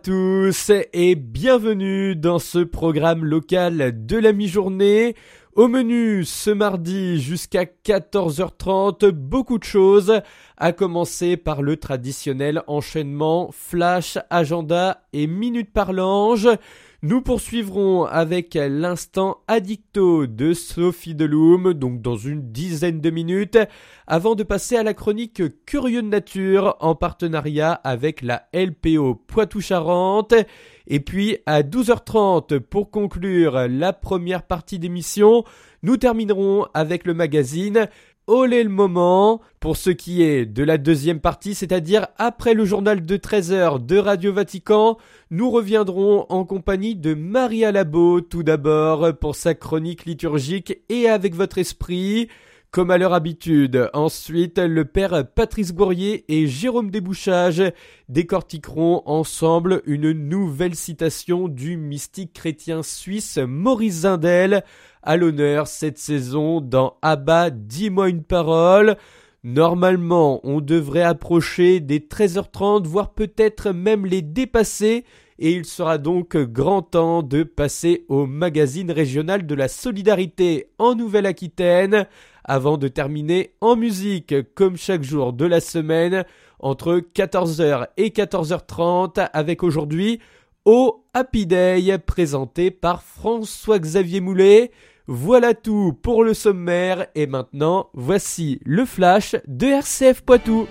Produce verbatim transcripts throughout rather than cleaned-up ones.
Tous et bienvenue dans ce programme local de la mi-journée. Au menu ce mardi jusqu'à quatorze heures trente, beaucoup de choses, à commencer par le traditionnel enchaînement Flash, Agenda et Minute Parlange. Nous poursuivrons avec l'instant Addicto de Sophie Deloum, donc dans une dizaine de minutes, avant de passer à la chronique Curieux de Nature en partenariat avec la L P O Poitou-Charentes. Et puis à douze heures trente, pour conclure la première partie d'émission, nous terminerons avec le magazine Olé le moment, pour ce qui est de la deuxième partie, c'est-à-dire après le journal de treize heures de Radio Vatican, nous reviendrons en compagnie de Maria Labo, tout d'abord pour sa chronique liturgique et avec votre esprit. Comme à leur habitude, ensuite, le père Patrice Bourrier et Jérôme Desbouchages décortiqueront ensemble une nouvelle citation du mystique chrétien suisse Maurice Zindel, à l'honneur cette saison dans Abba, dis-moi une parole. Normalement, on devrait approcher des treize heures trente, voire peut-être même les dépasser, et il sera donc grand temps de passer au magazine régional de la solidarité en Nouvelle-Aquitaine, avant de terminer en musique, comme chaque jour de la semaine, entre quatorze heures et quatorze heures trente, avec aujourd'hui au Happy Day, présenté par François-Xavier Moulet. Voilà tout pour le sommaire, et maintenant, voici le flash de R C F Poitou.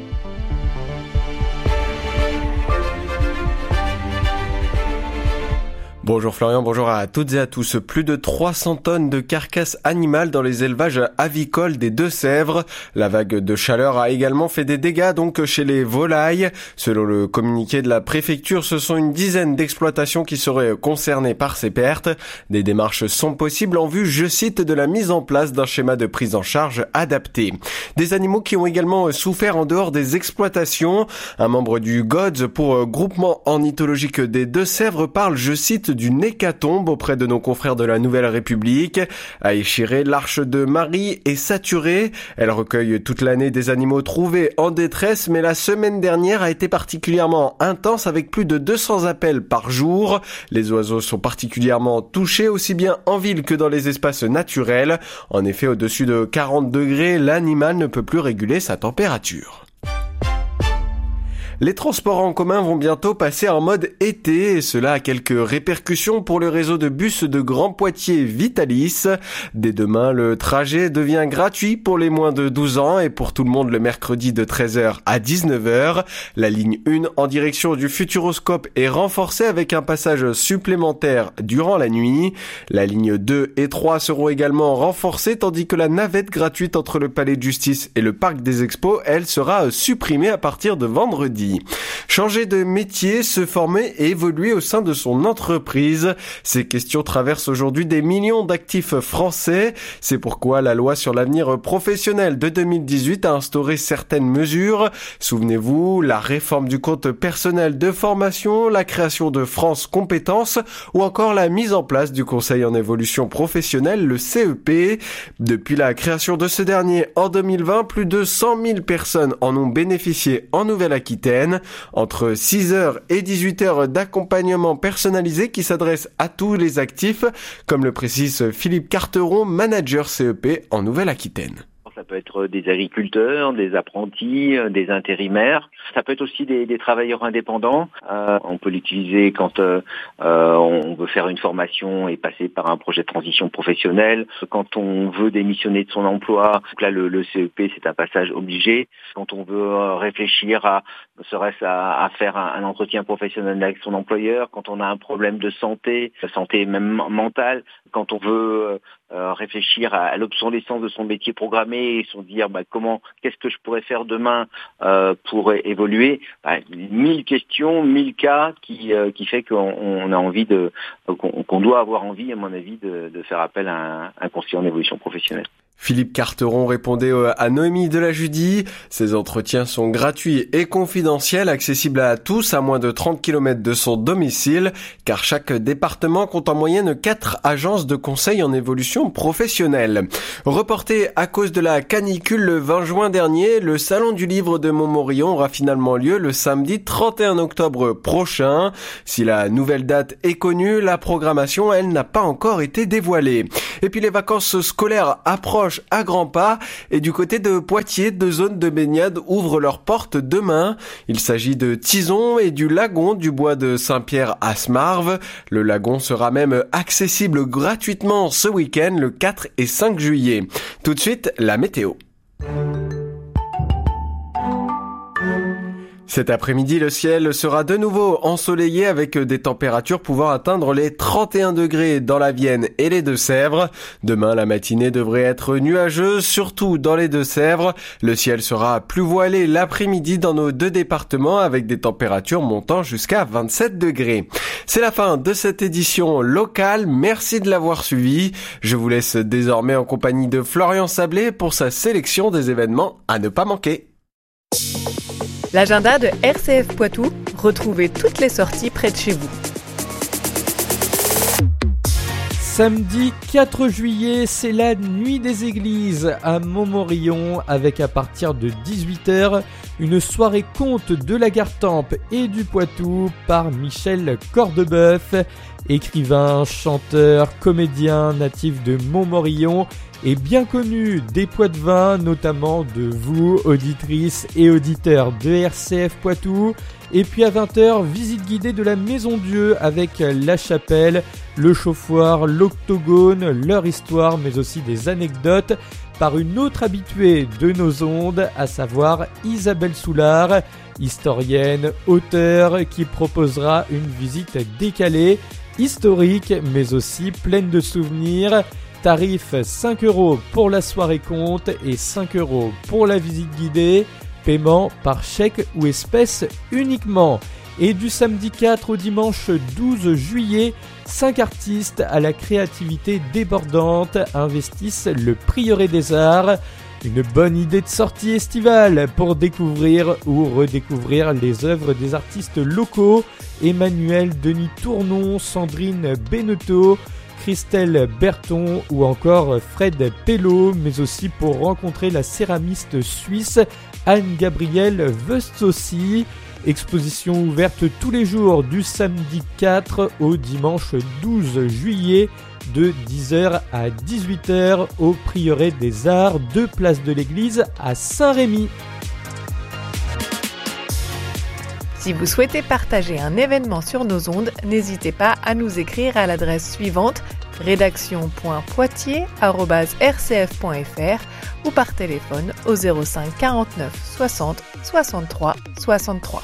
Bonjour Florian, bonjour à toutes et à tous. Plus de trois cents tonnes de carcasses animales dans les élevages avicoles des Deux-Sèvres. La vague de chaleur a également fait des dégâts donc chez les volailles. Selon le communiqué de la préfecture, ce sont une dizaine d'exploitations qui seraient concernées par ces pertes. Des démarches sont possibles en vue, je cite, de la mise en place d'un schéma de prise en charge adapté. Des animaux qui ont également souffert en dehors des exploitations. Un membre du G O D S pour groupement ornithologique des Deux-Sèvres parle, je cite, d'une hécatombe auprès de nos confrères de la Nouvelle République. À Échiré, l'Arche de Marie est saturée. Elle recueille toute l'année des animaux trouvés en détresse, mais la semaine dernière a été particulièrement intense avec plus de deux cents appels par jour. Les oiseaux sont particulièrement touchés aussi bien en ville que dans les espaces naturels. En effet, au-dessus de quarante degrés, l'animal ne peut plus réguler sa température. Les transports en commun vont bientôt passer en mode été, et cela a quelques répercussions pour le réseau de bus de Grand Poitiers Vitalis. Dès demain, le trajet devient gratuit pour les moins de douze ans et pour tout le monde le mercredi de treize heures à dix-neuf heures. La ligne un en direction du Futuroscope est renforcée avec un passage supplémentaire durant la nuit. La ligne deux et trois seront également renforcées, tandis que la navette gratuite entre le Palais de Justice et le Parc des Expos, elle, sera supprimée à partir de vendredi. Changer de métier, se former et évoluer au sein de son entreprise. Ces questions traversent aujourd'hui des millions d'actifs français. C'est pourquoi la loi sur l'avenir professionnel de deux mille dix-huit a instauré certaines mesures. Souvenez-vous, la réforme du compte personnel de formation, la création de France Compétences ou encore la mise en place du Conseil en évolution professionnelle, le C E P. Depuis la création de ce dernier en deux mille vingt, plus de cent mille personnes en ont bénéficié en Nouvelle-Aquitaine. Entre six heures et dix-huit heures d'accompagnement personnalisé qui s'adresse à tous les actifs, comme le précise Philippe Carteron, manager C E P en Nouvelle-Aquitaine. Ça peut être des agriculteurs, des apprentis, des intérimaires. Ça peut être aussi des, des travailleurs indépendants. Euh, on peut l'utiliser quand euh, euh, on veut faire une formation et passer par un projet de transition professionnelle. Quand on veut démissionner de son emploi, donc là le, le C E P c'est un passage obligé. Quand on veut réfléchir à, serait-ce à, à faire un, un entretien professionnel avec son employeur, quand on a un problème de santé, santé même mentale, quand on veut euh, réfléchir à, à l'obsolescence de son métier programmé et se dire bah, comment, qu'est-ce que je pourrais faire demain euh, pour évoluer. Bah, mille questions, mille cas qui euh, qui fait qu'on on a envie de, qu'on, qu'on doit avoir envie, à mon avis, de, de faire appel à un, un conseiller en évolution professionnelle. Philippe Carteron répondait à Noémie Delajudie. Ces entretiens sont gratuits et confidentiels, accessibles à tous à moins de trente kilomètres de son domicile, car chaque département compte en moyenne quatre agences de conseil en évolution professionnelle. Reporté à cause de la canicule le vingt juin dernier, le Salon du Livre de Montmorillon aura finalement lieu le samedi trente et un octobre prochain. Si la nouvelle date est connue, la programmation, elle, n'a pas encore été dévoilée. Et puis les vacances scolaires approchent à grands pas, et du côté de Poitiers, deux zones de baignade ouvrent leurs portes demain. Il s'agit de Tizon et du lagon du bois de Saint-Pierre à Smarve. Le lagon sera même accessible gratuitement ce week-end, le quatre et cinq juillet. Tout de suite, la météo. Cet après-midi, le ciel sera de nouveau ensoleillé avec des températures pouvant atteindre les trente et un degrés dans la Vienne et les Deux-Sèvres. Demain, la matinée devrait être nuageuse, surtout dans les Deux-Sèvres. Le ciel sera plus voilé l'après-midi dans nos deux départements avec des températures montant jusqu'à vingt-sept degrés. C'est la fin de cette édition locale. Merci de l'avoir suivi. Je vous laisse désormais en compagnie de Florian Sablé pour sa sélection des événements à ne pas manquer. L'agenda de R C F Poitou, retrouvez toutes les sorties près de chez vous. Samedi quatre juillet, c'est la nuit des églises à Montmorillon avec à partir de dix-huit heures une soirée conte de la Gartempe et du Poitou par Michel Cordebeuf, écrivain, chanteur, comédien natif de Montmorillon et bien connu des Poitevins, notamment de vous, auditrices et auditeurs de R C F Poitou. Et puis à vingt heures, visite guidée de la Maison Dieu avec la chapelle, le chauffoir, l'octogone, leur histoire, mais aussi des anecdotes par une autre habituée de nos ondes, à savoir Isabelle Soulard, historienne, auteure, qui proposera une visite décalée, historique, mais aussi pleine de souvenirs. Tarif cinq euros pour la soirée conte et cinq euros pour la visite guidée. Paiement par chèque ou espèce uniquement. Et du samedi quatre au dimanche douze juillet, cinq artistes à la créativité débordante investissent le Prieuré des Arts. Une bonne idée de sortie estivale pour découvrir ou redécouvrir les œuvres des artistes locaux. Emmanuel Denis Tournon, Sandrine Beneteau, Christelle Berton ou encore Fred Pello, mais aussi pour rencontrer la céramiste suisse Anne-Gabrielle Vestossi. Exposition ouverte tous les jours du samedi quatre au dimanche douze juillet de dix heures à dix-huit heures au Prieuré des Arts, deux place de l'Église à Saint-Rémy. Si vous souhaitez partager un événement sur nos ondes, n'hésitez pas à nous écrire à l'adresse suivante rédaction point poitiers arobase r c f point f r ou par téléphone au zéro cinq quarante-neuf soixante soixante-trois soixante-trois.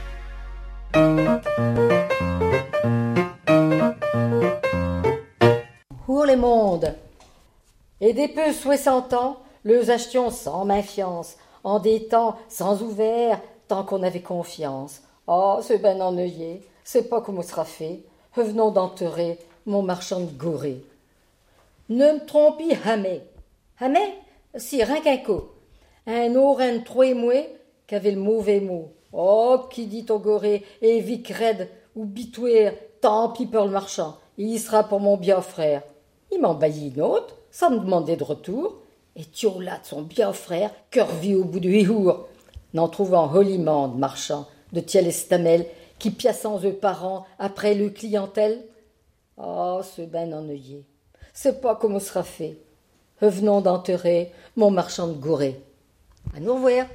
Pour les mondes. Et des peu soixante ans, le achetions sans méfiance, en des temps sans ouvert, tant qu'on avait confiance. Oh, c'est ben ennuyé, c'est pas comment sera fait. Revenons d'enterrer mon marchand de gouré. Ne me trompis jamais. Jamais, si rien qu'un coup. Un orin de trois mouets qu'avait le mauvais mot. Oh, qui dit au goré, et vic raide ou bitouer, tant pis pour le marchand. Il y sera pour mon bien frère. Il m'en baillit une autre, sans me demander de retour. Et tioula de son bien frère, cœur vit au bout du hihour. N'en trouvant holiment de marchand, de tiel estamel, qui piassant eux parents après le clientèle. Oh, ce ben ennuyé. C'est pas comment sera fait. Revenons d'enterrer mon marchand de gouré. À nous revoir.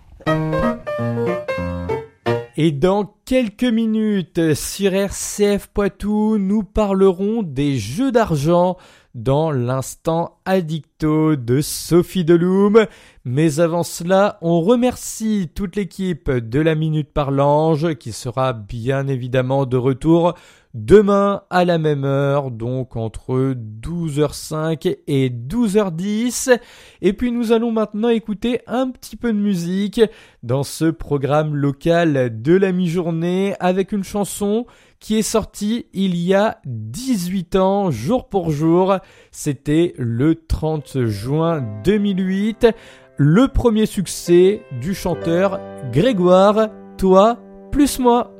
Et dans quelques minutes, sur R C F Poitou, nous parlerons des jeux d'argent dans l'instant addicto de Sophie Deloum. Mais avant cela, on remercie toute l'équipe de la Minute Parlange qui sera bien évidemment de retour demain à la même heure, donc entre douze heures cinq et douze heures dix. Et puis nous allons maintenant écouter un petit peu de musique dans ce programme local de la mi-journée avec une chanson qui est sorti il y a dix-huit ans, jour pour jour. C'était le trente juin deux mille huit. Le premier succès du chanteur Grégoire, Toi plus moi.